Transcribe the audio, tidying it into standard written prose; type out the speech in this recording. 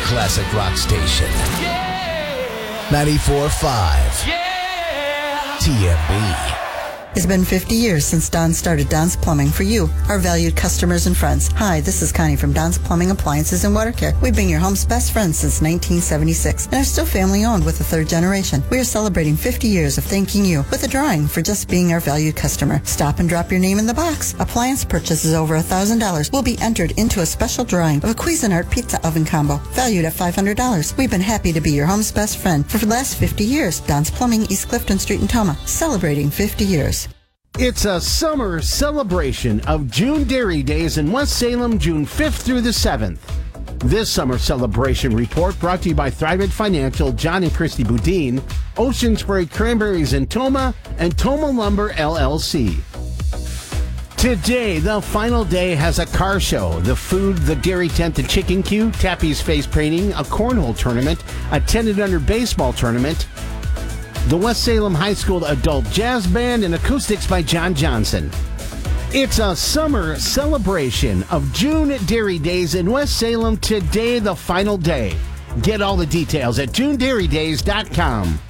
classic rock station. 94.5 TMB. It's been 50 years since Don started Don's Plumbing for you, our valued customers and friends. Hi, this is Connie from Don's Plumbing Appliances and Water Care. We've been your home's best friends since 1976 and are still family-owned with the third generation. We are celebrating 50 years of thanking you with a drawing for just being our valued customer. Stop and drop your name in the box. Appliance purchases over $1,000 will be entered into a special drawing of a Cuisinart pizza oven combo valued at $500. We've been happy to be your home's best friend for the last 50 years. Don's Plumbing, East Clifton Street in Toma, celebrating 50 years. It's a summer celebration of June Dairy Days in West Salem, June 5th through the 7th. This summer celebration report brought to you by Thrivent Financial, John and Christy Boudin, Ocean Spray Cranberries in Toma, and Toma Lumber LLC. Today, the final day has a car show, the food, the dairy tent, the chicken queue, Tappy's face painting, a cornhole tournament, a 10-under baseball tournament, the West Salem High School Adult Jazz Band, and acoustics by John Johnson. It's a summer celebration of June Dairy Days in West Salem. Today, the final day. Get all the details at JuneDairyDays.com.